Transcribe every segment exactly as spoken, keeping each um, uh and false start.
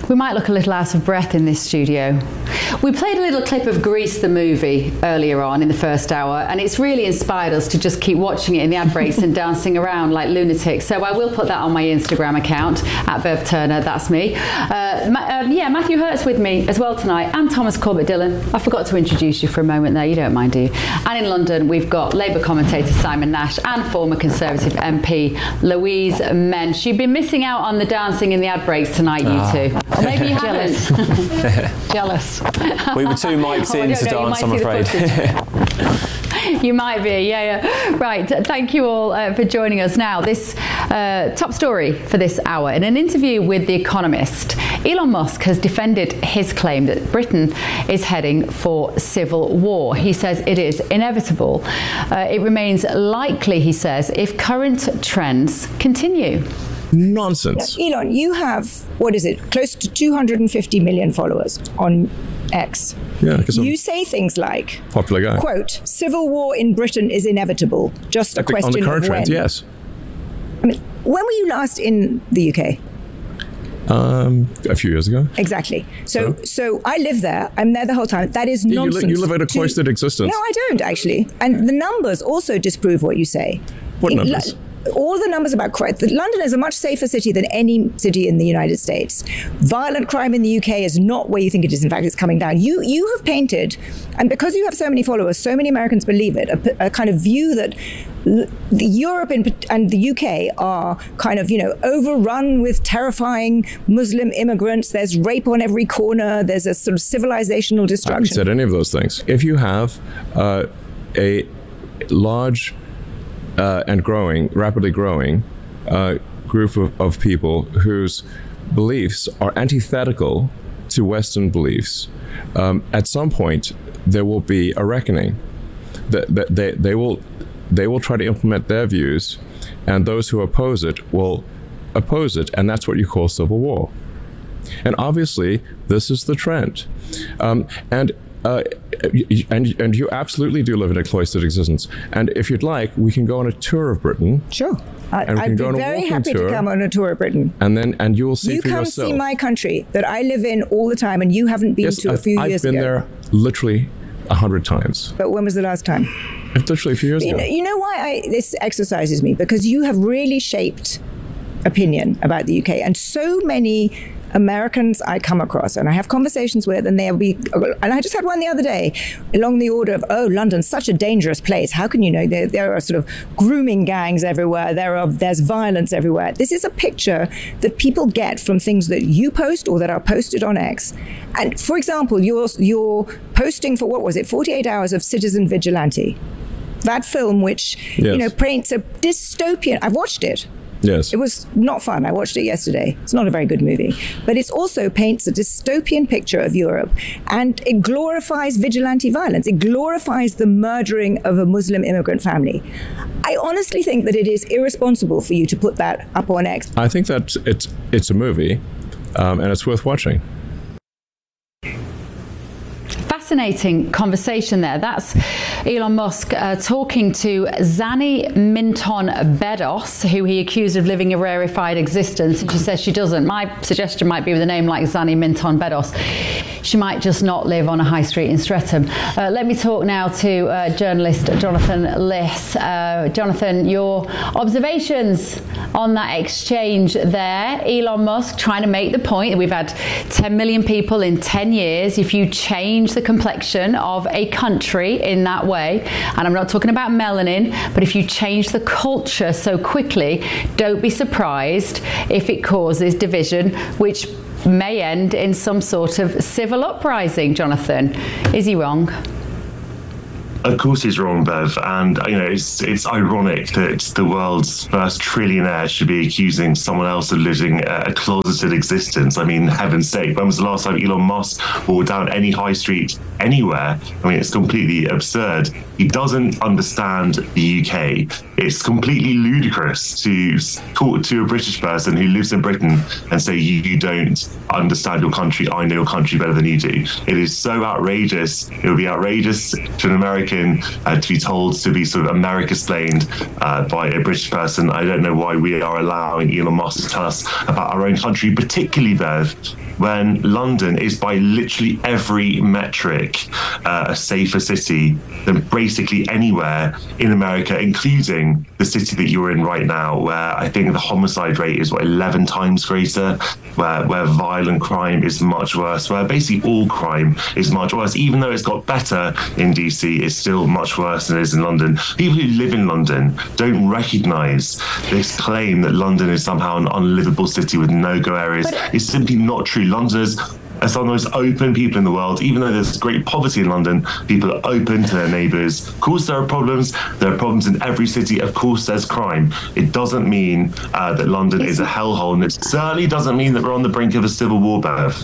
We might look a little out of breath in this studio. We played a little clip of Grease the movie earlier on in the first hour, and it's really inspired us to just keep watching it in the ad breaks and dancing around like lunatics. So I will put that on my Instagram account, at Verve Turner, that's me. Uh, Ma- um, yeah, Matthew Hurt's with me as well tonight, and Thomas Corbett-Dillon. I forgot to introduce you for a moment there, you don't mind, do you? And in London, we've got Labour commentator Simon Nash and former Conservative M P Louise Mensch. You've been missing out on the dancing in the ad breaks tonight, you Ah. two. Or maybe you haven't. Jealous. We were two mics Oh, I in don't to know, you dance, might I'm see the afraid. You might be, yeah, yeah. Right, thank you all uh, for joining us. Now, this uh, top story for this hour. In an interview with The Economist, Elon Musk has defended his claim that Britain is heading for civil war. He says it is inevitable. Uh, it remains likely, he says, if current trends continue. Nonsense. Now, Elon, you have, what is it, close to two hundred fifty million followers on X. Yeah, because I'm You say things like, a popular guy. quote, civil war in Britain is inevitable, just a I think question on the current of when. trends, yes. I mean, when were you last in the U K? Um, a few years ago. Exactly. So, So? so I live there. I'm there the whole time. That is You, li- nonsense. you live in a to- cloistered existence. No, I don't actually. And the numbers also disprove what you say. What In- numbers? All the numbers about crime. London is a much safer city than any city in the United States. Violent crime in the U K is not where you think it is. In fact, it's coming down. You you have painted, and because you have so many followers, so many Americans believe it, a, a kind of view that l- Europe and, and the U K are kind of, you know, overrun with terrifying Muslim immigrants. There's rape on every corner. There's a sort of civilizational I haven't destruction. said any of those things. If you have uh, a large uh, and growing, rapidly growing uh, group of, of people whose beliefs are antithetical to Western beliefs, um, at some point there will be a reckoning. That, that they, they will they will try to implement their views, and those who oppose it will oppose it, and that's what you call civil war. And obviously, this is the trend. Um, and uh, and and you absolutely do live in a cloistered existence. And if you'd like, we can go on a tour of Britain. Sure. I, And we can I'd go be on a very walking happy tour. to come on a tour of Britain. And then and you will see You for come yourself. see my country that I live in all the time, and you haven't been yes, to a I've, few I've years been ago. there literally a hundred times. But when was the last time? Literally a few years You ago. know, you know why I, this exercises me? Because you have really shaped opinion about the U K, and so many Americans I come across and I have conversations with, and they'll be, and I just had one the other day along the order of, oh, London's such a dangerous place. How can you know? There, there are sort of grooming gangs everywhere. There are, there's violence everywhere. This is a picture that people get from things that you post or that are posted on X. And for example, you're, you're posting for, what was it, forty-eight hours of Citizen Vigilante. That film, which, Yes. you know, paints a dystopian, I've watched it. Yes. It was not fun. I watched it yesterday. It's not a very good movie. But it also paints a dystopian picture of Europe. And it glorifies vigilante violence. It glorifies the murdering of a Muslim immigrant family. I honestly think that it is irresponsible for you to put that up on X. I think that it's it's a movie, um, and it's worth watching. Fascinating conversation there. That's Elon Musk uh, talking to Zanny Minton Beddos, who he accused of living a rarefied existence. And she says she doesn't. My suggestion might be with a name like Zanny Minton Beddos, she might just not live on a high street in Streatham. Uh, let me talk now to uh, journalist Jonathan Liss. Uh, Jonathan, your observations on that exchange there. Elon Musk trying to make the point that we've had ten million people in ten years. If you change the complexion of a country in that way, and I'm not talking about melanin, but if you change the culture so quickly, don't be surprised if it causes division, which may end in some sort of civil uprising. Jonathan, is he wrong? Of course he's wrong, Bev, and you know it's it's ironic that the world's first trillionaire should be accusing someone else of living a closeted existence. I mean, heaven's sake, when was the last time Elon Musk walked down any high street anywhere? I mean, it's completely absurd. He doesn't understand the U K. It's completely ludicrous to talk to a British person who lives in Britain and say, you, you don't understand your country, I know your country better than you do. It is so outrageous. It would be outrageous to an American uh, to be told to be sort of America-slained uh, by a British person. I don't know why we are allowing Elon Musk to tell us about our own country, particularly, Bev, when London is by literally every metric uh, a safer city than basically anywhere in America, including the city that you're in right now, where I think the homicide rate is what eleven times greater, where where violent crime is much worse, where basically all crime is much worse. Even though it's got better in D C, it's still much worse than it is in London. People who live in London don't recognise this claim that London is somehow an unlivable city with no-go areas. But it's simply not true. Londoners are some of the most open people in the world. Even though there's great poverty in London, people are open to their neighbours. Of course there are problems. There are problems in every city. Of course there's crime. It doesn't mean uh, that London is a hellhole, and it certainly doesn't mean that we're on the brink of a civil war, Bev.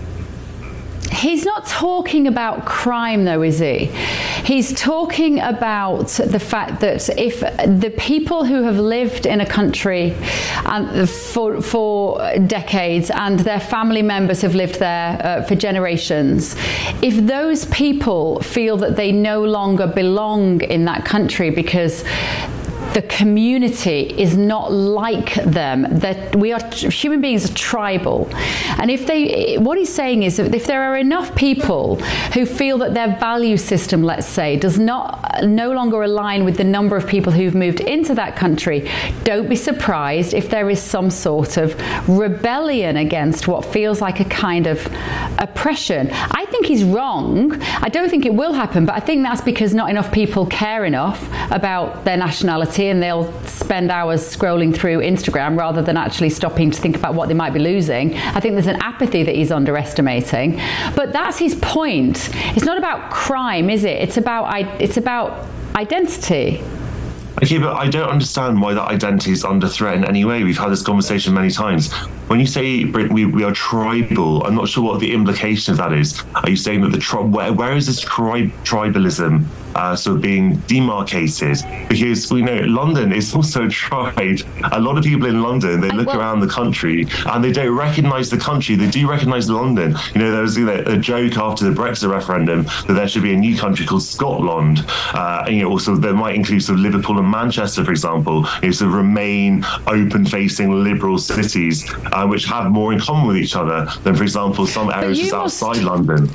He's not talking about crime, though, is he? He's talking about the fact that if the people who have lived in a country and for, for decades and their family members have lived there uh, for generations, if those people feel that they no longer belong in that country because the community is not like them, that we are, human beings are tribal. And if they, what he's saying is that if there are enough people who feel that their value system, let's say, does not, no longer align with the number of people who've moved into that country, don't be surprised if there is some sort of rebellion against what feels like a kind of oppression. I think he's wrong. I don't think it will happen, but I think that's because not enough people care enough about their nationality, and they'll spend hours scrolling through Instagram rather than actually stopping to think about what they might be losing. I think there's an apathy that he's underestimating, but that's his point. It's not about crime, is it? It's about it's about identity. Okay, but I don't understand why that identity is under threat in any way. We've had this conversation many times. When you say Britain, we, we are tribal, I'm not sure what the implication of that is. Are you saying that the tri- where, where is this tri- tribalism uh, sort of being demarcated? Because we know London is also a tribe. A lot of people in London, they look well, around the country and they don't recognise the country. They do recognise London. You know, there was you know, a joke after the Brexit referendum that there should be a new country called Scotland. Uh, and you know, also there might include sort of Liverpool and Manchester, for example, you know, sort of remain open-facing liberal cities, uh, which have more in common with each other than, for example, some areas just must... outside London.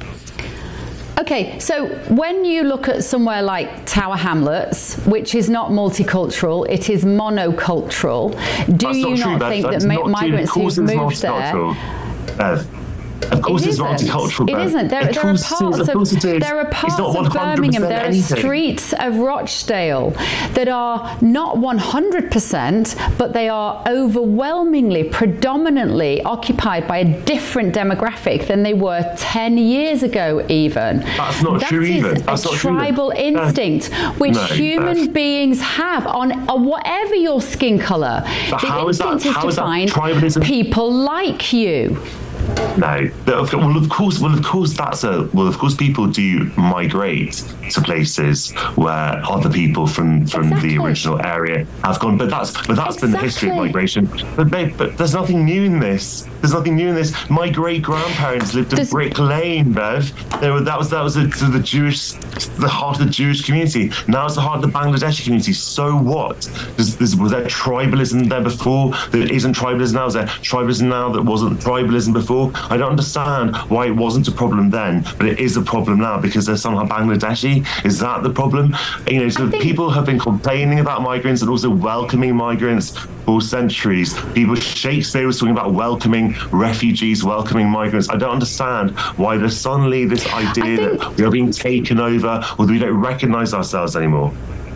Okay, so when you look at somewhere like Tower Hamlets, which is not multicultural, it is monocultural, do That's you not, true, not Beth. think That's that not migrants who've moved there... Beth. Of course, it it's isn't. multicultural. It isn't. There, there are parts of there are parts of Birmingham. There are anything. streets of Rochdale that are not one hundred percent, but they are overwhelmingly, predominantly occupied by a different demographic than they were ten years ago. Even that's not that true. Is Even a that's not tribal true. instinct uh, which no, human Beth. beings have on, on whatever your skin color. But the how is instinct that, is how to is that find tribalism? people like you. No, well, of course, well, of course, that's a well, of course, people do migrate to places where other people from from exactly. the original area have gone. But that's but that's exactly. been the history of migration. But babe, but there's nothing new in this. There's nothing new in this. My great grandparents lived in There's... Brick Lane, Bev. They were that was that was a, the Jewish, the heart of the Jewish community. Now it's the heart of the Bangladeshi community. So what? There's, there's, was there tribalism there before that isn't tribalism now? Is there tribalism now that wasn't tribalism before? I don't understand why it wasn't a problem then, but it is a problem now because they're somehow Bangladeshi. Is that the problem? You know, so think... people have been complaining about migrants and also welcoming migrants for centuries. People, Shakespeare was talking about welcoming refugees, welcoming migrants. I don't understand why there's suddenly this idea think... that we are being taken over or that we don't recognise ourselves anymore.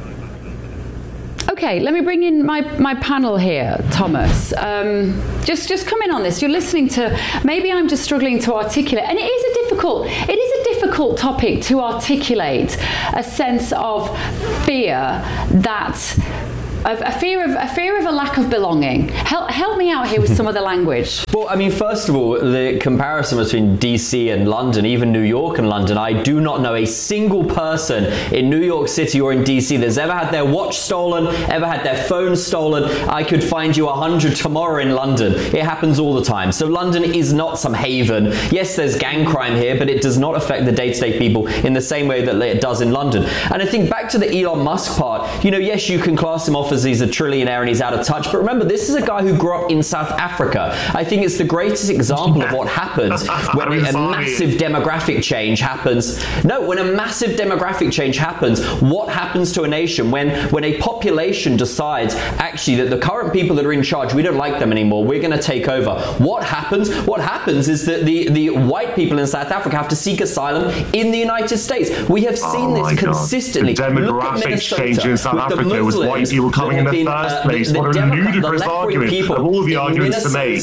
Okay, let me bring in my, my panel here, Thomas. Um, just just come in on this. You're listening to, maybe I'm just struggling to articulate, and it is a difficult, it is a difficult topic to articulate a sense of fear that Of a fear of a fear of a lack of belonging. Help help me out here with some of the language. Well, I mean, first of all, the comparison between D C and London, even New York and London, I do not know a single person in New York City or in D C that's ever had their watch stolen, ever had their phone stolen. I could find you a hundred tomorrow in London. It happens all the time. So London is not some haven. Yes, there's gang crime here, but it does not affect the day-to-day people in the same way that it does in London. And I think back to the Elon Musk part, you know, yes, you can class him off offers he's a trillionaire and he's out of touch. But remember, this is a guy who grew up in South Africa. I think it's the greatest example of what happens when a, a massive demographic change happens. No, when a massive demographic change happens, what happens to a nation when, when a population decides, actually, that the current people that are in charge, we don't like them anymore, we're going to take over. What happens? What happens is that the, the white people in South Africa have to seek asylum in the United States. We have seen oh this consistently. God. The demographic change in South Africa was white people coming in the been, first uh, place. The, what the a ludicrous argument of all the arguments to make.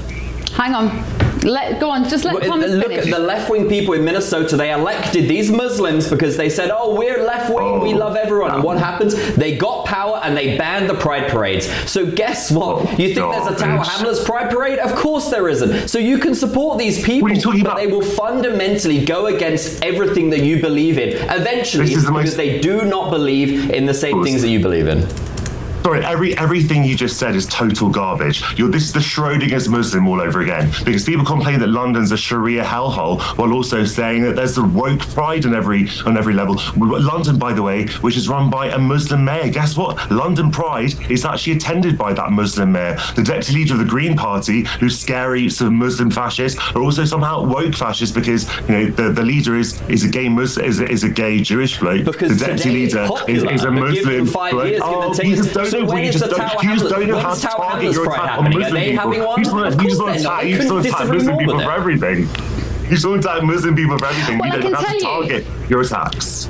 Hang on. Let, go on, just let Thomas Look finish. at the left-wing people in Minnesota. They elected these Muslims because they said, oh, we're left-wing, oh, we love everyone. And what happens? They got power and they banned the Pride Parades. So guess what? Oh, you think God. there's a Tower Hamlets Pride Parade? Of course there isn't. So you can support these people, but about? they will fundamentally go against everything that you believe in. Eventually, it's because most... they do not believe in the same things that you believe in. Sorry, every everything you just said is total garbage. You're, this is the Schrodinger's Muslim all over again. Because people complain that London's a Sharia hellhole, while also saying that there's a woke pride on every on every level. London, by the way, which is run by a Muslim mayor. Guess what? London Pride is actually attended by that Muslim mayor. The deputy leader of the Green Party, who's scary, some Muslim fascists, are also somehow woke fascists because you know the, the leader is is a gay Muslim, is a, is a gay Jewish bloke. Because the deputy leader is, is a Muslim bloke. Oh, you just don't So know. when You is just the don't, Tower you just Hamlets, don't know how when's to Tower target Hamlets your Pride attack on happening? Muslim Are they people. having one? You just want Of to course they're attack, not. you just want to attack Muslim people with for it. everything. You just want to attack Muslim people for everything. Well, You I don't can have to tell you- target your attacks.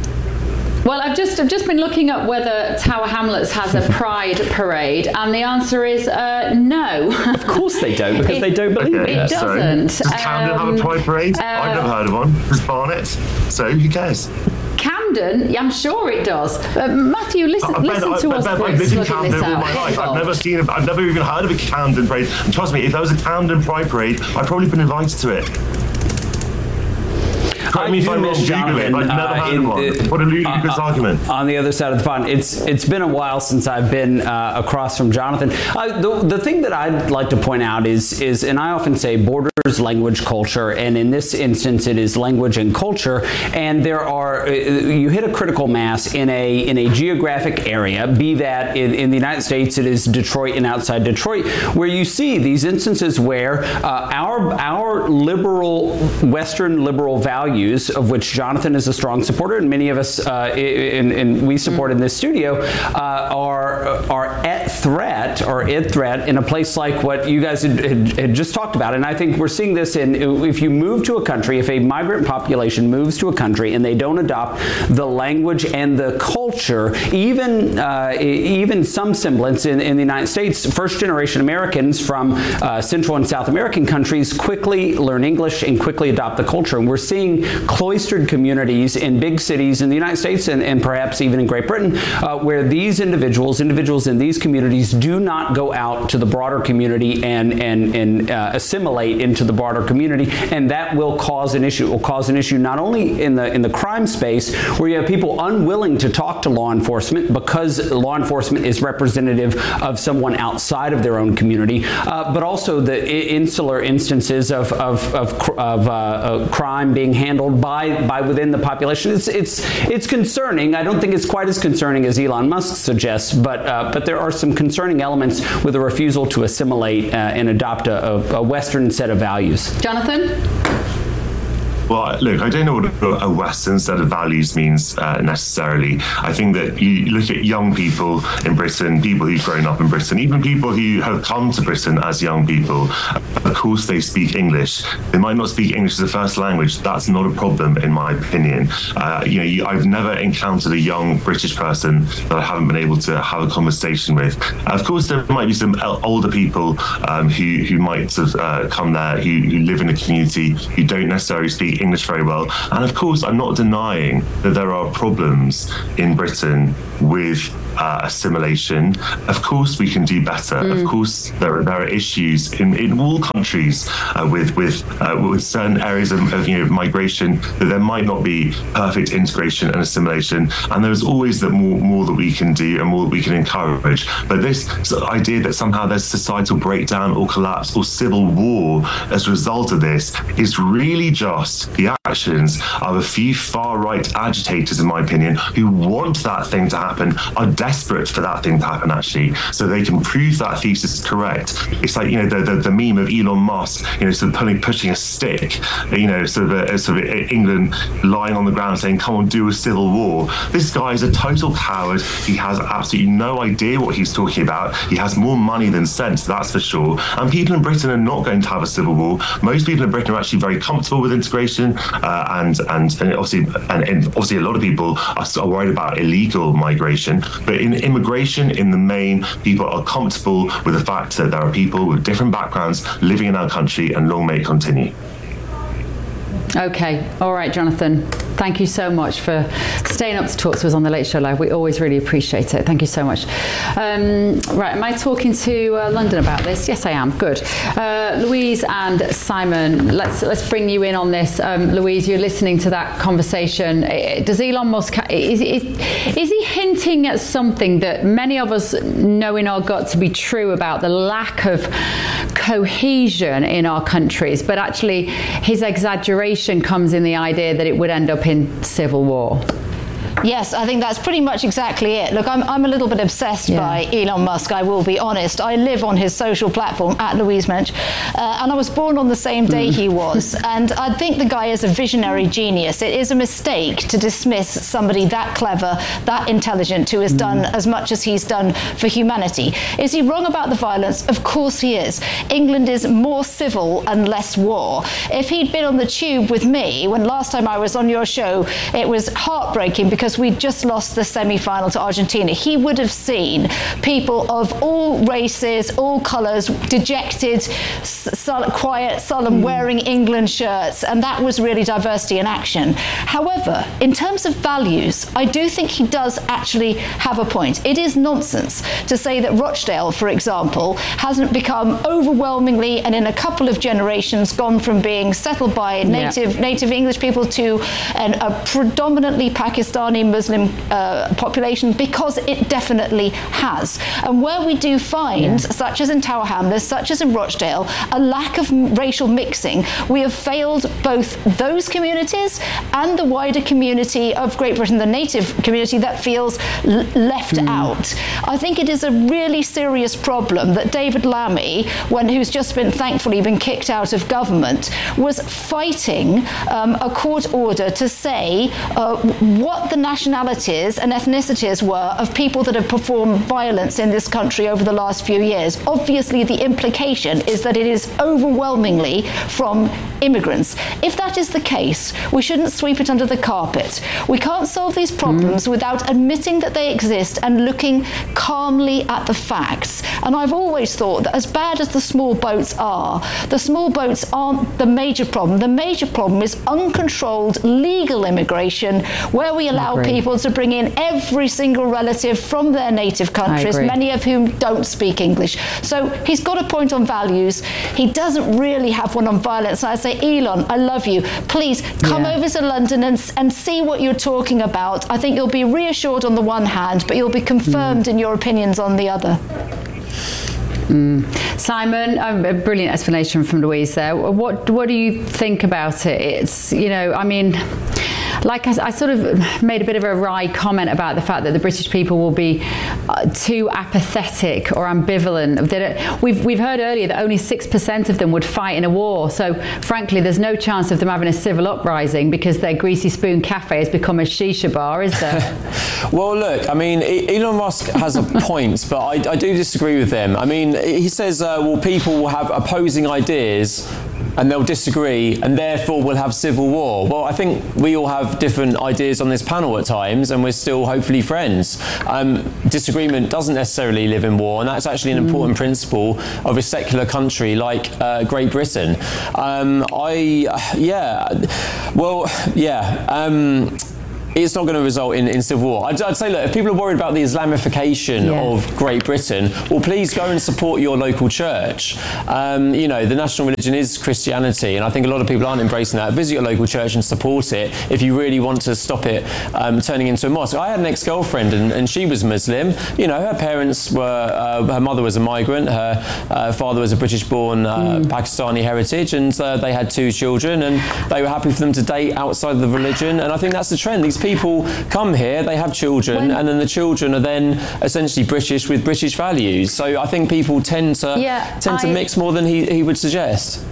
Well, I've just I've just been looking up whether Tower Hamlets has a pride parade, and the answer is uh, no. Of course they don't, because It- they don't believe Okay, in It it. so doesn't. Does Camden have Um, a pride parade? uh, I've never heard of one. Does Barnet? So who cares? Camden, yeah, I'm sure it does. Uh, Matthew, listen, I've listen been- to I've- us, I've- I've please, lived in looking Camden this all up. my life. Get I've never seen, a, I've never even heard of a Camden parade. And trust me, if there was a Camden pride parade, I'd probably been invited to it. Correct me if I'm wrong, Google it. I've never uh, heard of one. it- What a ludicrous uh, argument. On the other side of the pond, it's it's been a while since I've been uh, across from Jonathan. Uh, the, the thing that I'd like to point out is is, and I often say borders, language, culture, and in this instance, it is language and culture. And there are uh, you hit a critical mass in a in a geographic area. Be that in, in the United States, it is Detroit and outside Detroit, where you see these instances where uh, our our liberal Western liberal values, of which Jonathan is a strong supporter, and many of us, uh, in, in we support in this studio, uh, are are at threat or at threat in a place like what you guys had, had, had just talked about. And I think we're seeing this in if you move to a country, if a migrant population moves to a country and they don't adopt the language and the culture, even uh, even some semblance in, in the United States, first generation Americans from uh, Central and South American countries quickly learn English and quickly adopt the culture. And we're seeing cloistered communities in big cities in the United States and, and perhaps even in Great Britain, uh, where these individuals, individuals in these communities do not go out to the broader community and, and, and uh, assimilate into the broader community. And that will cause an issue. It will cause an issue not only in the, in the crime space, where you have people unwilling to talk to law enforcement because law enforcement is representative of someone outside of their own community, uh, but also the insular instances of, of, of, of uh, uh, crime being handled by by within the population. It's it's it's concerning. I don't think it's quite as concerning as Elon Musk suggests, but uh, but there are some concerning elements with a refusal to assimilate uh, and adopt a, a Western set of values. Jonathan? Well, look, I don't know what a Western set of values means uh, necessarily. I think that you look at young people in Britain, people who've grown up in Britain, even people who have come to Britain as young people. Of course, they speak English. They might not speak English as a first language. That's not a problem, in my opinion. Uh, you know, you, I've never encountered a young British person that I haven't been able to have a conversation with. Of course, there might be some older people um, who who might have uh, come there, who, who live in a community who don't necessarily speak English very well. And of course, I'm not denying that there are problems in Britain with uh, assimilation. Of course, we can do better. Mm. Of course, there are, there are issues in, in all countries uh, with with uh, with certain areas of, of you know migration that there might not be perfect integration and assimilation. And there's always that more more that we can do and more that we can encourage. But this idea that somehow there's societal breakdown or collapse or civil war as a result of this is really just the actions of a few far-right agitators, in my opinion, who want that thing to happen, are desperate for that thing to happen, actually, so they can prove that thesis is correct. It's like, you know, the, the, the meme of Elon Musk, you know, sort of pulling, pushing a stick, you know, sort of, a, sort of England lying on the ground saying, come on, do a civil war. This guy is a total coward. He has absolutely no idea what he's talking about. He has more money than sense, that's for sure. And people in Britain are not going to have a civil war. Most people in Britain are actually very comfortable with integration, uh, and, and and obviously and, and obviously a lot of people are, are worried about illegal migration. But in immigration, in the main, people are comfortable with the fact that there are people with different backgrounds living in our country, and long may it continue. Okay, all right, Jonathan. Thank you so much for staying up to talk to us on the Late Show Live. We always really appreciate it. Thank you so much. Um, right, am I talking to uh, London about this? Yes, I am. Good. Uh, Louise and Simon, let's let's bring you in on this. Um, Louise, you're listening to that conversation. Does Elon Musk is, is is he hinting at something that many of us know in our gut to be true about the lack of cohesion in our countries, but actually his exaggeration comes in the idea that it would end up in civil war? Yes, I think that's pretty much exactly it. Look, I'm, I'm a little bit obsessed yeah. by Elon Musk, I will be honest. I live on his social platform, at Louise Mensch, uh, and I was born on the same day mm. he was. And I think the guy is a visionary genius. It is a mistake to dismiss somebody that clever, that intelligent, who has mm. done as much as he's done for humanity. Is he wrong about the violence? Of course he is. England is more civil and less war. If he'd been on the tube with me, when last time I was on your show, it was heartbreaking because because we just lost the semi-final to Argentina. He would have seen people of all races, all colours, dejected, sol- quiet, solemn, mm. wearing England shirts, and that was really diversity in action. However, in terms of values, I do think he does actually have a point. It is nonsense to say that Rochdale, for example, hasn't become overwhelmingly, and in a couple of generations, gone from being settled by native yeah. native English people to an, a predominantly Pakistani Muslim uh, population, because it definitely has. And where we do find, yeah. such as in Tower Hamlets, such as in Rochdale, a lack of m- racial mixing, we have failed both those communities and the wider community of Great Britain, the native community that feels l- left mm. out. I think it is a really serious problem that David Lammy, when who's just been thankfully been kicked out of government, was fighting um, a court order to say uh, what the nationalities and ethnicities were of people that have performed violence in this country over the last few years. Obviously, the implication is that it is overwhelmingly from immigrants. If that is the case, we shouldn't sweep it under the carpet. We can't solve these problems mm. without admitting that they exist and looking calmly at the facts. And I've always thought that as bad as the small boats are, the small boats aren't the major problem. The major problem is uncontrolled legal immigration, where we allow people to bring in every single relative from their native countries, many of whom don't speak English. So he's got a point on values. He doesn't really have one on violence. And I say, Elon, I love you. Please come yeah. over to London and, and see what you're talking about. I think you'll be reassured on the one hand, but you'll be confirmed mm. in your opinions on the other. Mm. Simon, um, a brilliant explanation from Louise there. What what do you think about it? It's, you know, I mean, like I, I sort of made a bit of a wry comment about the fact that the British people will be uh, too apathetic or ambivalent. We've we've heard earlier that only six percent of them would fight in a war. So frankly, there's no chance of them having a civil uprising because their Greasy Spoon Cafe has become a shisha bar, is there? Well, look, I mean, Elon Musk has a point, but I, I do disagree with him. I mean, he says, uh, well, people will have opposing ideas and they'll disagree and therefore we'll have civil war. Well, I think we all have different ideas on this panel at times and we're still hopefully friends. Um, disagreement doesn't necessarily live in war, and that's actually an mm. important principle of a secular country like uh, Great Britain. Um, I, yeah, well, yeah. Um, it's not going to result in, in civil war. I'd, I'd say, look, if people are worried about the Islamification Yeah. of Great Britain, well, please go and support your local church. Um, you know, the national religion is Christianity, and I think a lot of people aren't embracing that. Visit your local church and support it if you really want to stop it um, turning into a mosque. I had an ex-girlfriend, and, and she was Muslim. You know, her parents were, uh, her mother was a migrant, her uh, father was a British-born uh, mm. Pakistani heritage, and uh, they had two children, and they were happy for them to date outside of the religion. And I think that's the trend. These people come here, they have children, when, and then the children are then essentially British with British values. So I think people tend to yeah, tend I, to mix more than he, he would suggest.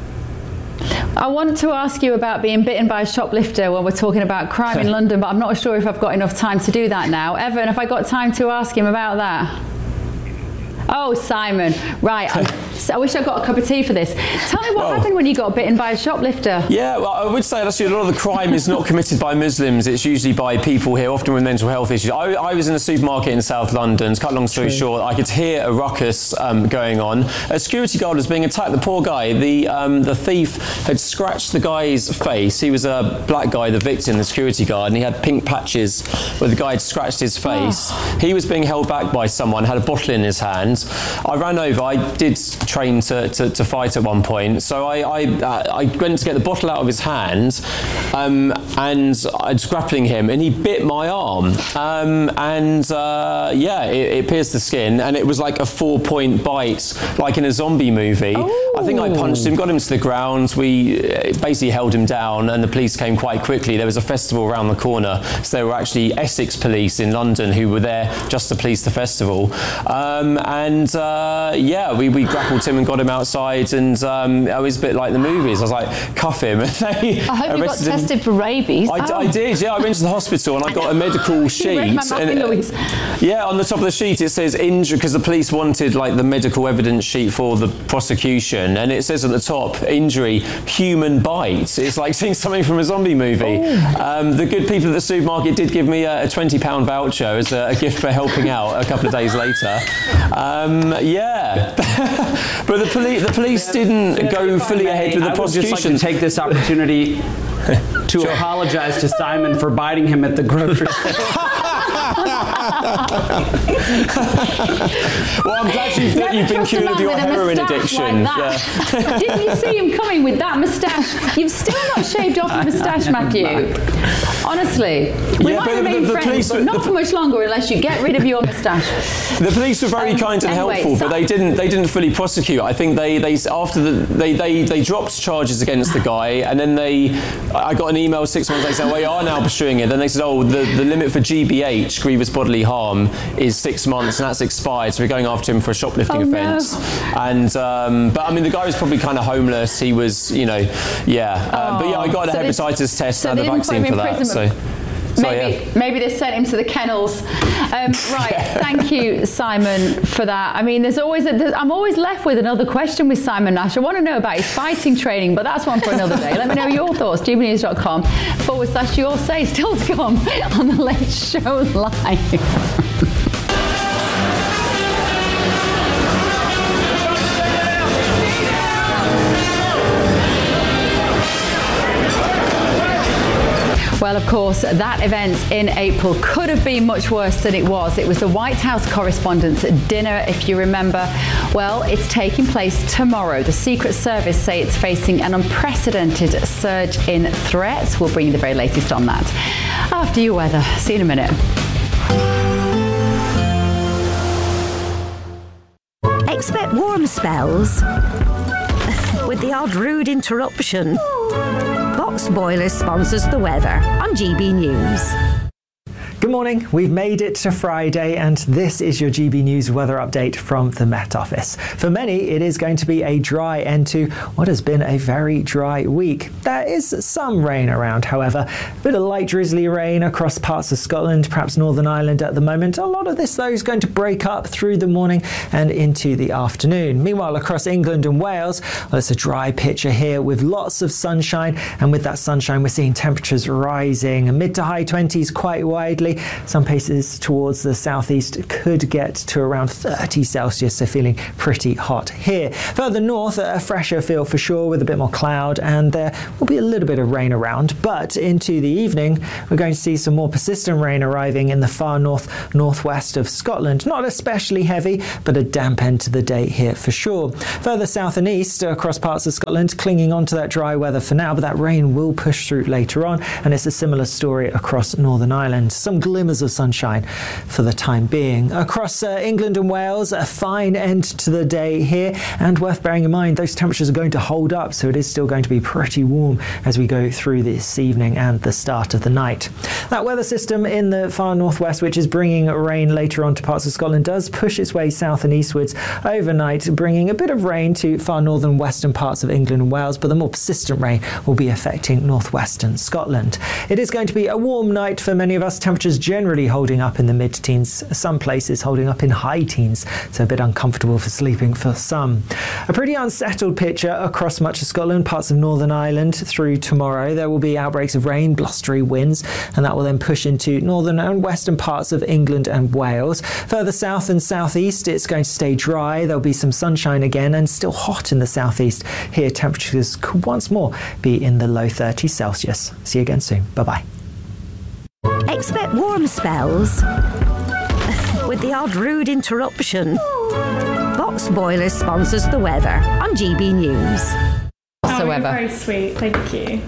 I want to ask you about being bitten by a shoplifter when we're talking about crime in London, but I'm not sure if I've got enough time to do that now. Evan, have I got time to ask him about that? Oh, Simon. Right. I wish I got a cup of tea for this. Tell me what well, happened when you got bitten by a shoplifter. Yeah, well, I would say actually a lot of the crime is not committed by Muslims. It's usually by people here, often with mental health issues. I, I was in a supermarket in South London. To cut a long story True. short, I could hear a ruckus um, going on. A security guard was being attacked. The poor guy, the um, the thief had scratched the guy's face. He was a black guy, the victim, the security guard, and he had pink patches where the guy had scratched his face. Oh. He was being held back by someone, had a bottle in his hand. I ran over. I did train to, to, to fight at one point, so I I, uh, I went to get the bottle out of his hand, um, and I was grappling him, and he bit my arm, um, and uh, yeah, it, it pierced the skin, and it was like a four-point bite, like in a zombie movie. Oh. I think I punched him, got him to the ground. We basically held him down, and the police came quite quickly. There was a festival around the corner, so there were actually Essex police in London who were there just to police the festival, um, and uh, yeah, we, we grappled him and got him outside, and um, it was a bit like the movies. I was like, cuff him. And they I hope you got him. tested for rabies. I, oh. I did, yeah. I went to the hospital and I got a medical sheet. And, yeah, on the top of the sheet it says injury, because the police wanted like the medical evidence sheet for the prosecution, and it says at the top, injury, human bite. It's like seeing something from a zombie movie. Um, the good people at the supermarket did give me a, a twenty pound voucher as a, a gift for helping out a couple of days later. Um, yeah. But the police, the police didn't go fully ahead with the I prosecution. I would just like to take this opportunity to sure. apologize to Simon for biting him at the grocery store. Well, I'm glad you've, you've been cured of your heroin addiction. Like yeah. Didn't you see him coming with that moustache? You've still not shaved off your moustache, Matthew. Honestly, we yeah, might but remain the, the friends, police, but not the, for much longer unless you get rid of your moustache. The police were very um, kind and anyway, helpful, so but they didn't. They didn't fully prosecute. I think they, they after the they, they, they dropped charges against the guy, and then they. I got an email six months later saying, "Well, you are now pursuing it." Then they said, "Oh, the, the limit for G B H, grievous bodily harm, is six months, and that's expired. So we're going after him for a shoplifting oh, offence." No. And um, but I mean, the guy was probably kind of homeless. He was, you know, yeah. Oh, Uh, but yeah, I got a so hepatitis this, test so and a vaccine for that. So. So, maybe, yeah. maybe they sent him to the kennels. Um, right, thank you, Simon, for that. I mean, there's always a, there's, I'm always left with another question with Simon Nash. I want to know about his fighting training, but that's one for another day. Let me know your thoughts. g b news dot com forward slash your say still to come on the Late Show Live. Well, of course, that event in April could have been much worse than it was. It was the White House Correspondents' Dinner, if you remember. Well, it's taking place tomorrow. The Secret Service say it's facing an unprecedented surge in threats. We'll bring you the very latest on that after your weather. See you in a minute. Expect warm spells with the odd rude interruption. Box Boilers sponsors the weather on G B News. Good morning. We've made it to Friday, and this is your G B News weather update from the Met Office. For many, it is going to be a dry end to what has been a very dry week. There is some rain around, however. A bit of light drizzly rain across parts of Scotland, perhaps Northern Ireland at the moment. A lot of this, though, is going to break up through the morning and into the afternoon. Meanwhile, across England and Wales, well, it's a dry picture here with lots of sunshine, and with that sunshine, we're seeing temperatures rising mid to high twenties quite widely. cloudy. Some places towards the southeast could get to around thirty Celsius, so feeling pretty hot here. Further north, a fresher feel for sure with a bit more cloud, and there will be a little bit of rain around. But into the evening, we're going to see some more persistent rain arriving in the far north northwest of Scotland. Not especially heavy, but a damp end to the day here for sure. Further south and east across parts of Scotland, clinging on to that dry weather for now, but that rain will push through later on, and it's a similar story across Northern Ireland. Some glimmers of sunshine for the time being. Across uh, England and Wales, a fine end to the day here, and worth bearing in mind those temperatures are going to hold up, so it is still going to be pretty warm as we go through this evening and the start of the night. That weather system in the far northwest, which is bringing rain later on to parts of Scotland, does push its way south and eastwards overnight, bringing a bit of rain to far northern western parts of England and Wales, but the more persistent rain will be affecting northwestern Scotland. It is going to be a warm night for many of us, temperatures generally holding up in the mid-teens, some places holding up in high teens, so a bit uncomfortable for sleeping for some. A pretty unsettled picture across much of Scotland, parts of Northern Ireland through tomorrow. There will be outbreaks of rain, blustery winds, and that will then push into northern and western parts of England and Wales. Further south and southeast, it's going to stay dry. There'll be some sunshine again and still hot in the southeast. Here, temperatures could once more be in the low thirties Celsius. See you again soon. Bye-bye. Expect warm spells with the odd rude interruption. Box Boilers sponsors the weather on G B News. Oh, you're very sweet. Thank you.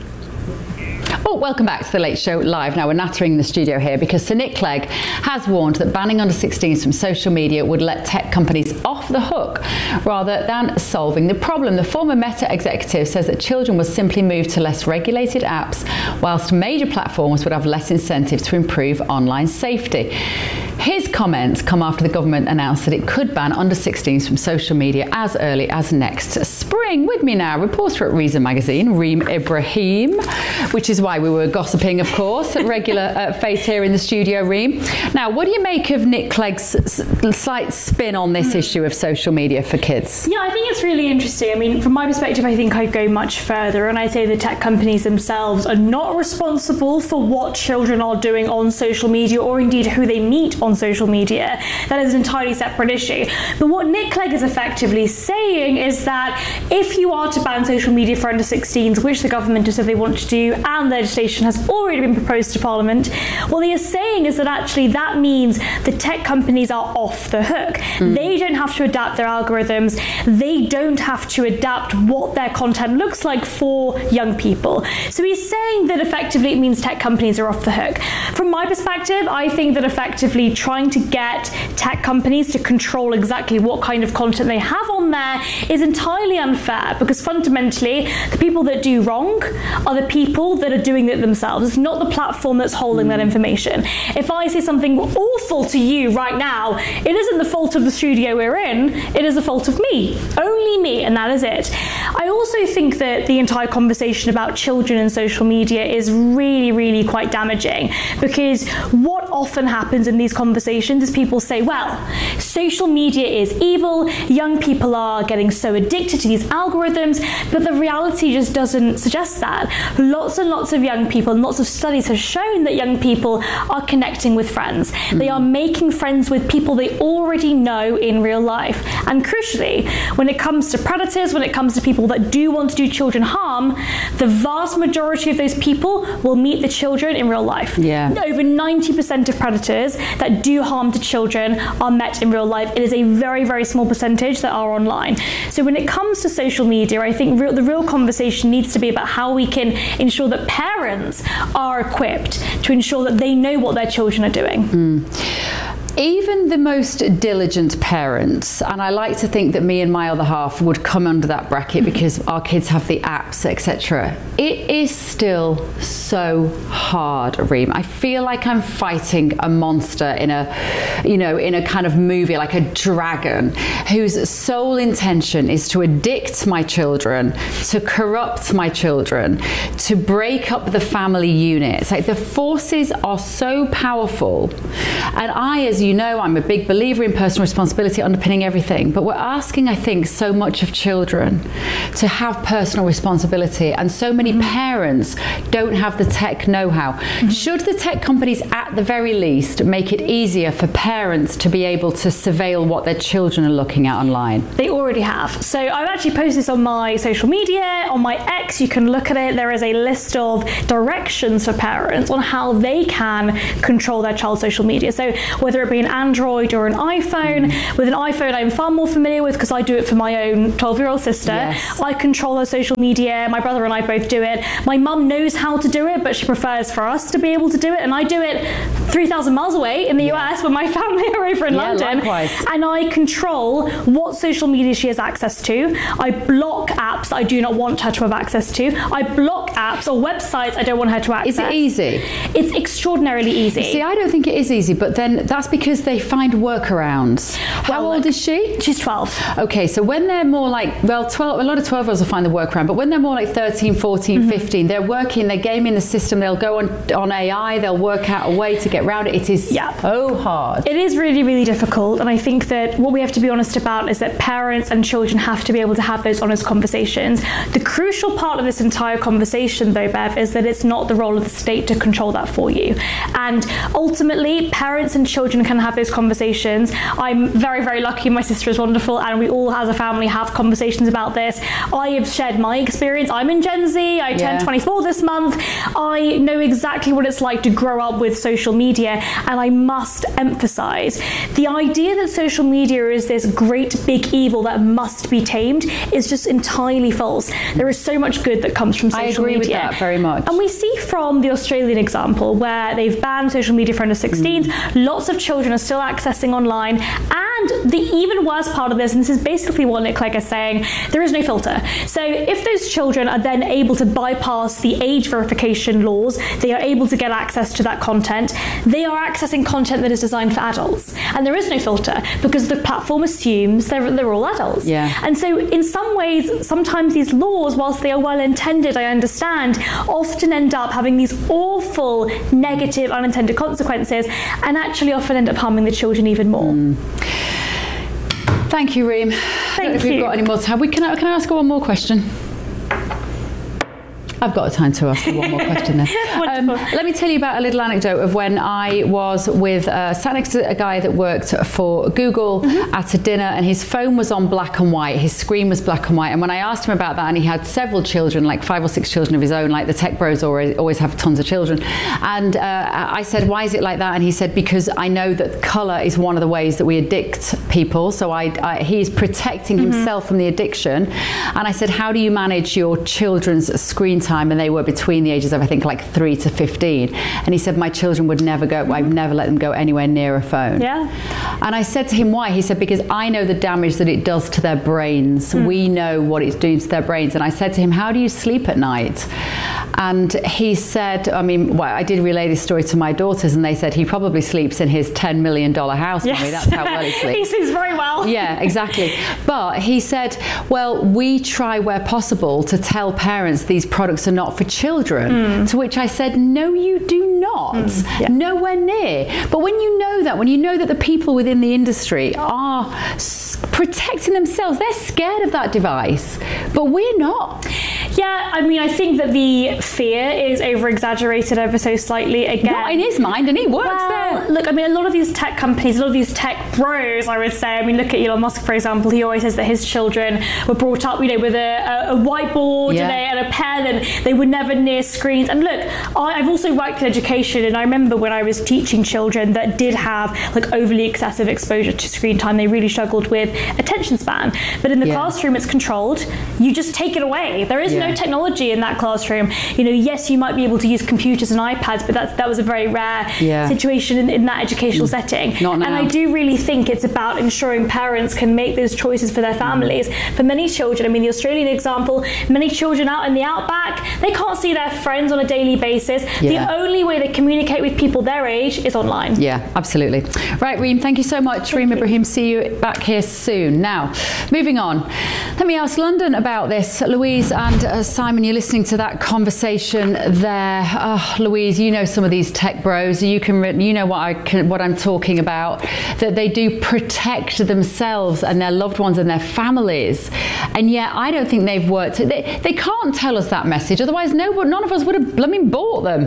Oh, welcome back to The Late Show Live. Now, we're nattering the studio here because Sir Nick Clegg has warned that banning under sixteens from social media would let tech companies off the hook rather than solving the problem. The former Meta executive says that children will simply move to less regulated apps, whilst major platforms would have less incentive to improve online safety. His comments come after the government announced that it could ban under sixteens from social media as early as next spring. With me now, reporter at Reason Magazine, Reem Ibrahim, which is why we were gossiping, of course, at regular uh, face here in the studio, Reem. Now, what do you make of Nick Clegg's s- slight spin on this mm. issue of social media for kids? Yeah, I think it's really interesting. I mean, from my perspective, I think I'd go much further, and I'd say the tech companies themselves are not responsible for what children are doing on social media, or indeed who they meet on social media. That is an entirely separate issue. But what Nick Clegg is effectively saying is that if you are to ban social media for under sixteens, which the government has said they want to do, and legislation has already been proposed to Parliament, what he is saying is that actually that means the tech companies are off the hook. Mm. They don't have to adapt their algorithms. They don't have to adapt what their content looks like for young people. So he's saying that effectively it means tech companies are off the hook. From my perspective, I think that effectively trying to get tech companies to control exactly what kind of content they have on there is entirely unfair, because fundamentally the people that do wrong are the people that are doing it themselves. It's not the platform that's holding mm. that information. If I say something awful to you right now, it isn't the fault of the studio we're in, it is the fault of me. Only me, and that is it. I also think that the entire conversation about children and social media is really, really quite damaging, because what often happens in these conversations is people say, well, social media is evil, young people are getting so addicted to these algorithms, but the reality just doesn't suggest that. Lots and lots of young people, and lots of studies have shown that young people are connecting with friends. Mm. They are making friends with people they already know in real life. And crucially, when it comes to predators, when it comes to people that do want to do children harm, the vast majority of those people will meet the children in real life. Yeah. Over ninety percent of predators that do harm to children are met in real life. It is a very, very small percentage that are online. So when it comes to social media, I think real, the real conversation needs to be about how we can ensure that parents are equipped to ensure that they know what their children are doing. Mm. Even the most diligent parents, and I like to think that me and my other half would come under that bracket because our kids have the apps, et cetera. It is still so hard, Reem. I feel like I'm fighting a monster in a, you know, in a kind of movie, like a dragon, whose sole intention is to addict my children, to corrupt my children, to break up the family unit. It's like the forces are so powerful, and I, as you know, I'm a big believer in personal responsibility underpinning everything, but we're asking, I think, so much of children to have personal responsibility, and so many mm-hmm. parents don't have the tech know-how. Mm-hmm. Should the tech companies, at the very least, make it easier for parents to be able to surveil what their children are looking at online? They already have. So I've actually posted this on my social media, on my X. You can look at it. There is a list of directions for parents on how they can control their child's social media. So whether it be an Android or an iPhone, mm. with an iPhone I'm far more familiar with because I do it for my own twelve-year-old sister. Yes. I control her social media. My brother and I both do it. My mum knows how to do it, but she prefers for us to be able to do it. And I do it three thousand miles away in the yeah. U S when my family are over in yeah, London. Likewise. And I control what social media she has access to. I block apps I do not want her to have access to. I block apps or websites I don't want her to access. Is it easy? It's extraordinarily easy. See, I don't think it is easy, but then that's because they find workarounds. How well, old is she? She's twelve. Okay, so when they're more like, well, twelve, a lot of twelve-year-olds will find the workaround, but when they're more like thirteen, fourteen, mm-hmm. fifteen, they're working, they're gaming the system, they'll go on, on A I, they'll work out a way to get around it. It is yeah. so hard. It is really, really difficult, and I think that what we have to be honest about is that parents and children have to be able to have those honest conversations. The crucial part of this entire conversation, though, Bev, is that it's not the role of the state to control that for you. And ultimately, parents and children can have those conversations. I'm very, very lucky. My sister is wonderful, and we all as a family have conversations about this. I have shared my experience. I'm in Gen Z. I turned yeah. twenty-four this month. I know exactly what it's like to grow up with social media, and I must emphasize the idea that social media is this great big evil that must be tamed is just entirely false. There is so much good that comes from social media. I agree media. with that very much. And we see from the Australian example where they've banned social media for under sixteens, mm. lots of children are still accessing online, and the even worse part of this, and this is basically what Nick Clegg is saying, there is no filter. So if those children are then able to bypass the age verification laws, they are able to get access to that content, they are accessing content that is designed for adults. And there is no filter because the platform assumes they're, they're all adults. Yeah. And so in some ways, sometimes these laws, whilst they are well intended, I understand, often end up having these awful negative unintended consequences and actually often end up harming the children even more. Mm. Thank you, Reem. Thank I don't know if you. we've got any more time. We can, I, can I ask her one more question? I've got time to ask you one more question then. Um, let me tell you about a little anecdote of when I was with, uh, sat next to a guy that worked for Google mm-hmm. at a dinner, and his phone was on black and white, his screen was black and white, and when I asked him about that, and he had several children, like five or six children of his own, like the tech bros always, always have tons of children, and uh, I said, why is it like that? And he said, because I know that colour is one of the ways that we addict people, so I, I, he's protecting mm-hmm. himself from the addiction. And I said, how do you manage your children's screen time? And they were between the ages of, I think, like three to fifteen. And he said, my children would never go, I'd never let them go anywhere near a phone. Yeah. And I said to him, why? He said, because I know the damage that it does to their brains. Mm. We know what it's doing to their brains. And I said to him, how do you sleep at night? And he said, I mean, well, I did relay this story to my daughters, and they said he probably sleeps in his ten million dollars house. Yes. Mommy. That's how well he sleeps. He sleeps very well. Yeah, exactly. But he said, well, we try where possible to tell parents these products are not for children. Mm. To which I said, no, you do not. Mm. Yeah. Nowhere near. But when you know that, when you know that the people within the industry are s- protecting themselves, they're scared of that device, but we're not. Yeah, I mean, I think that the fear is over-exaggerated ever so slightly again. Not in his mind, and he works well, there. Look, I mean, a lot of these tech companies, a lot of these tech bros, I would say, I mean, look at Elon Musk, for example. He always says that his children were brought up, you know, with a, a, a whiteboard yeah. and, a, and a pen, and they were never near screens. And look, I, I've also worked in education, and I remember when I was teaching children that did have like overly excessive exposure to screen time, they really struggled with attention span. But in the yeah. classroom, it's controlled. You just take it away. There is yeah. no technology in that classroom. You know, yes, you might be able to use computers and iPads, but that's, that was a very rare yeah. situation in, in that educational mm. setting. Not now. And I do really think it's about ensuring parents can make those choices for their families. Mm. For many children, I mean, the Australian example, many children out in the outback, they can't see their friends on a daily basis. Yeah. The only way they communicate with people their age is online. Yeah, absolutely. Right, Reem, thank you so much. Thank Reem you. Ibrahim, see you back here soon. Now, moving on. Let me ask London about this. Louise and uh, Simon, you're listening to that conversation there. Oh, Louise, you know some of these tech bros. You can, you know what I can, what I'm talking about. That they do protect themselves and their loved ones and their families, and yet I don't think they've worked. They, they can't tell us that message. Otherwise, no, none of us would have blooming bought them.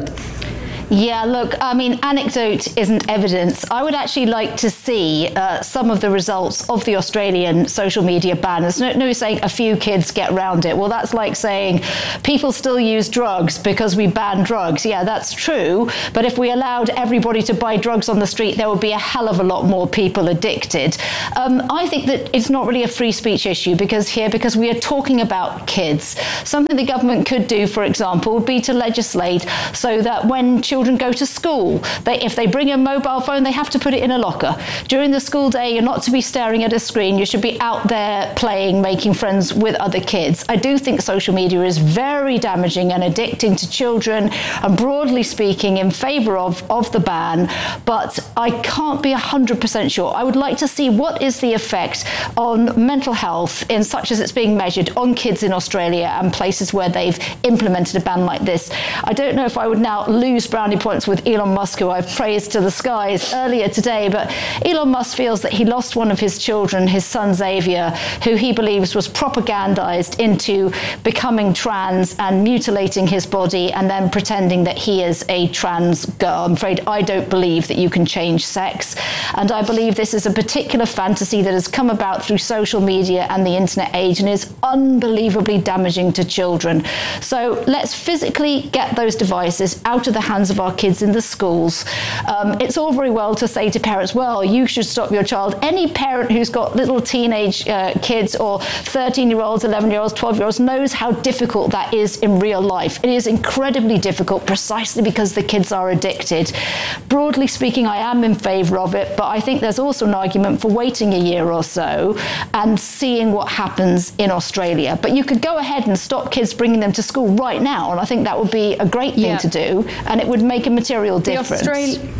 Yeah, look, I mean, anecdote isn't evidence. I would actually like to see uh, some of the results of the Australian social media ban. There's no, no saying a few kids get around it. Well, that's like saying people still use drugs because we ban drugs. Yeah, that's true. But if we allowed everybody to buy drugs on the street, there would be a hell of a lot more people addicted. Um, I think that it's not really a free speech issue because here, because we are talking about kids. Something the government could do, for example, would be to legislate so that when children Children go to school. They, if they bring a mobile phone, they have to put it in a locker. During the school day, you're not to be staring at a screen. You should be out there playing, making friends with other kids. I do think social media is very damaging and addicting to children, and broadly speaking, in favour of, of the ban, but I can't be one hundred percent sure. I would like to see what is the effect on mental health, in such as it's being measured, on kids in Australia and places where they've implemented a ban like this. I don't know if I would now lose brownie points with Elon Musk, who I've praised to the skies earlier today, but Elon Musk feels that he lost one of his children, his son Xavier, who he believes was propagandized into becoming trans and mutilating his body and then pretending that he is a trans girl. I'm afraid I don't believe that you can change sex, and I believe this is a particular fantasy that has come about through social media and the internet age and is unbelievably damaging to children. So let's physically get those devices out of the hands of our kids in the schools. Um, it's all very well to say to parents, well, you should stop your child. Any parent who's got little teenage uh, kids or thirteen-year-olds, eleven-year-olds, twelve-year-olds knows how difficult that is in real life. It is incredibly difficult precisely because the kids are addicted. Broadly speaking, I am in favour of it, but I think there's also an argument for waiting a year or so and seeing what happens in Australia. But you could go ahead and stop kids bringing them to school right now, and I think that would be a great thing Yeah. to do, and it would make a material difference. The Austra-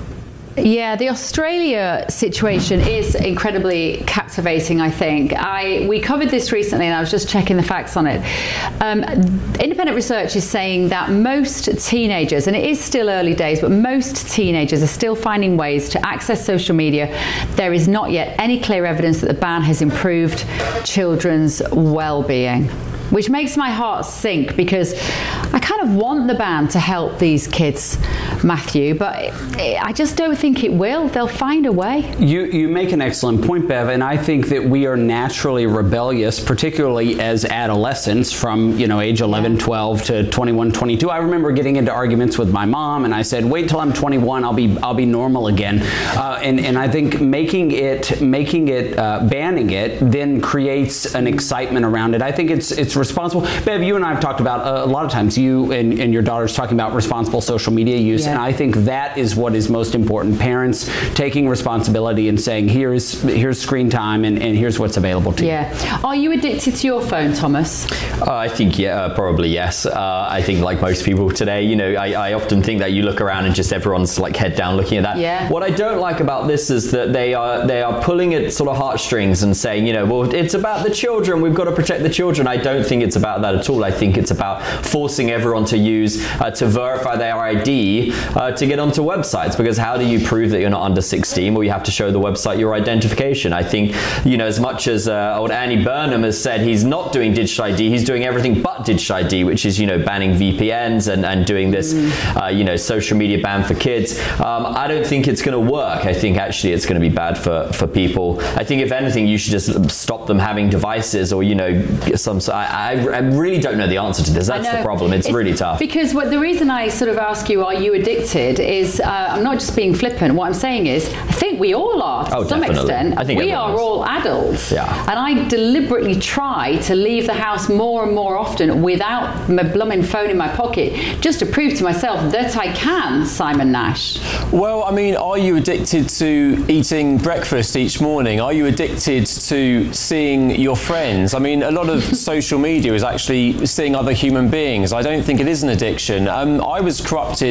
Yeah, the Australia situation is incredibly captivating, I think. I we covered this recently, and I was just checking the facts on it. Um, independent research is saying that most teenagers, and it is still early days, but most teenagers are still finding ways to access social media. There is not yet any clear evidence that the ban has improved children's well-being, which makes my heart sink, because I kind of want the ban to help these kids, Matthew, but I just don't think it will. They'll find a way. You you make an excellent point, Bev, and I think that we are naturally rebellious, particularly as adolescents from, you know, age eleven, twelve to twenty-one, twenty-two. I remember getting into arguments with my mom, and I said, wait till I'm twenty-one, I'll be I'll be normal again. Uh, and, and I think making it, making it, uh, banning it then creates an excitement around it. I think it's it's responsible. Bev, you and I have talked about uh, a lot of times, you and, and your daughter's talking about responsible social media use, Yeah. and I think that is what is most important. Parents taking responsibility and saying, here's here's screen time, and, and here's what's available to you. Yeah. Are you addicted to your phone, Thomas? Uh, I think, yeah, uh, probably yes. Uh, I think like most people today, you know, I, I often think that you look around and just everyone's like head down looking at that. Yeah. What I don't like about this is that they are they are pulling at sort of heartstrings and saying, you know, well, it's about the children. We've got to protect the children. I don't think it's about that at all. I think it's about forcing everyone to use, uh, to verify their I D uh, to get onto websites, because how do you prove that you're not under sixteen? Well, you have to show the website your identification. I think, you know, as much as uh, old Annie Burnham has said he's not doing digital I D, he's doing everything but digital I D, which is, you know, banning V P Ns and, and doing this, mm. uh, you know, social media ban for kids. Um, I don't think it's going to work. I think actually it's going to be bad for, for people. I think if anything, you should just stop them having devices, or, you know, some, I, I really don't know the answer to this. That's the problem. It's, it's really tough. Because what, the reason I sort of ask you, are you addicted, is uh, I'm not just being flippant. What I'm saying is, I think we all are to oh, some definitely. extent. I think we are is. all adults. Yeah. And I deliberately try to leave the house more and more often without my blooming phone in my pocket, just to prove to myself that I can, Simon Nash. Well, I mean, are you addicted to eating breakfast each morning? Are you addicted to seeing your friends? I mean, a lot of social media is actually seeing other human beings. I don't think it is an addiction. Um, I was corrupted in my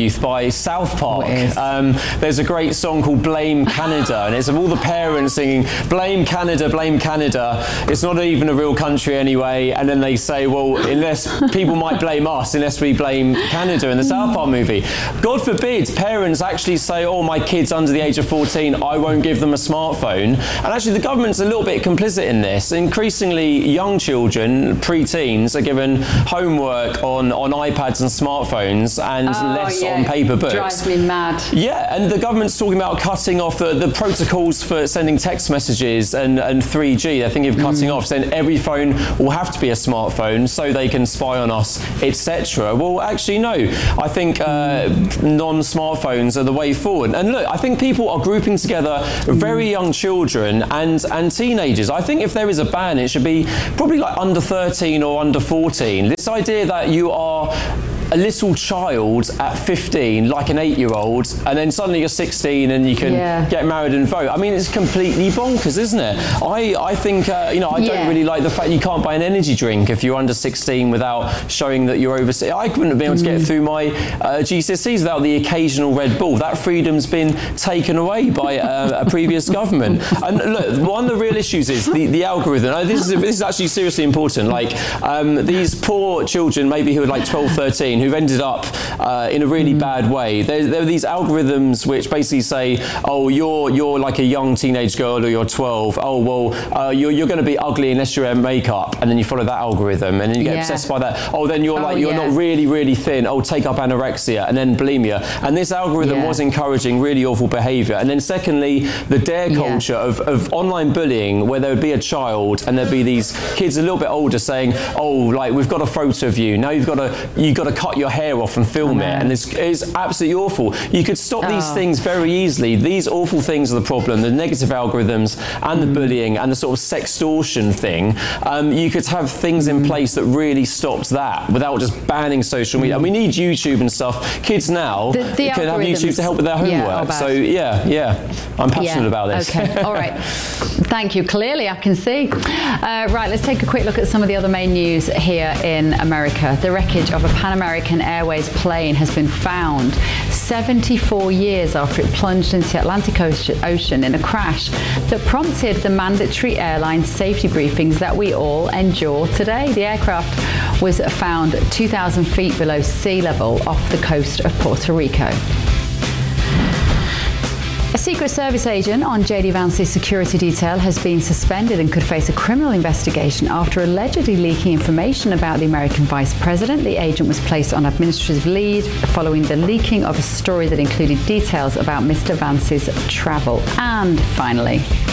youth by South Park. Um, there's a great song called Blame Canada, and it's of all the parents singing, blame Canada, blame Canada. It's not even a real country anyway. And then they say, well, unless people might blame us, unless we blame Canada in the South Park movie. God forbid parents actually say, oh, my kid's under the age of fourteen, I won't give them a smartphone. And actually the government's a little bit complicit in this. Increasingly young children, pre-teens, are given homework on, on iPads and smartphones and oh, less yeah. on paper books. Drives me mad. Yeah, and the government's talking about cutting off the, the protocols for sending text messages and, and three G. They're thinking of cutting mm. off, saying every phone will have to be a smartphone so they can spy on us, et cetera. Well, actually, no. I think uh, non-smartphones are the way forward. And look, I think people are grouping together very young children and, and teenagers. I think if there is a ban, it should be probably like under thirteen or under fourteen. This idea that you are a little child at fifteen, like an eight-year-old, and then suddenly you're sixteen and you can yeah. get married and vote. I mean, it's completely bonkers, isn't it? I, I think, uh, you know, I yeah. don't really like the fact you can't buy an energy drink if you're under sixteen without showing that you're over. I couldn't be able to get mm. through my uh, G C S Es without the occasional Red Bull. That freedom's been taken away by uh, a previous government. And look, one of the real issues is the, the algorithm. Now, this is this is actually seriously important. Like um, these poor children, maybe who are like twelve, thirteen, who've ended up uh, in a really mm. bad way. There, there are these algorithms which basically say, oh, you're you're like a young teenage girl or you're twelve. Oh, well, uh, you're, you're going to be ugly unless you wear makeup. And then you follow that algorithm and then you get yeah. obsessed by that. Oh, then you're oh, like, you're yeah. not really, really thin. Oh, take up anorexia and then bulimia. And this algorithm yeah. was encouraging really awful behavior. And then secondly, the dare culture yeah. of, of online bullying, where there would be a child and there'd be these kids a little bit older saying, oh, like, we've got a photo of you. Now you've got to, you've got to cut your hair off and film it. And it's, it's absolutely awful. You could stop oh. these things very easily. These awful things are the problem, the negative algorithms and the mm. bullying and the sort of sextortion thing. Um, you could have things in place that really stops that without just banning social media. And we need YouTube and stuff. Kids now the, the can have YouTube to help with their homework. Yeah, so yeah, yeah, I'm passionate yeah. about this. Okay, all right. Thank you. Clearly, I can see. Uh, right, let's take a quick look at some of the other main news here in America. The wreckage of a Pan American Airways plane has been found seventy-four years after it plunged into the Atlantic Ocean in a crash that prompted the mandatory airline safety briefings that we all endure today. The aircraft was found two thousand feet below sea level off the coast of Puerto Rico. A Secret Service agent on J D Vance's security detail has been suspended and could face a criminal investigation after allegedly leaking information about the American vice president. The agent was placed on administrative leave following the leaking of a story that included details about Mister Vance's travel. And finally,